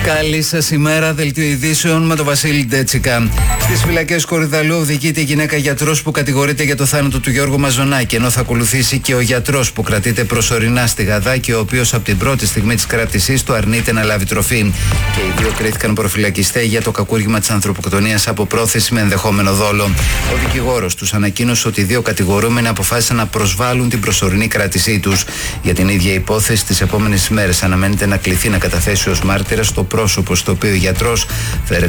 Καλή σας ημέρα, δελτίο ειδήσεων με τον Βασίλη Ντέτσικα. Στις φυλακές Κορυδαλλού οδηγείται η γυναίκα γιατρός που κατηγορείται για το θάνατο του Γιώργου Μαζονάκη, ενώ θα ακολουθήσει και ο γιατρός που κρατείται προσωρινά στη Γαδά και ο οποίος από την πρώτη στιγμή της κράτησής του αρνείται να λάβει τροφή. Και οι δύο κρίθηκαν προφυλακιστέ για το κακούργημα της ανθρωποκτονίας από πρόθεση με ενδεχόμενο δόλο. Ο δικηγόρος τους ανακοίνωσε ότι οι δύο κατηγορούμενοι αποφάσισαν να προσβάλλουν την προσωρινή κράτησή τους. Για την ίδια υπόθεση, τις επόμενες ημέρες αναμένεται να κληθεί να καταθέσει ως μάρτυρα στο πρόσωπο στο οποίο ο γιατρός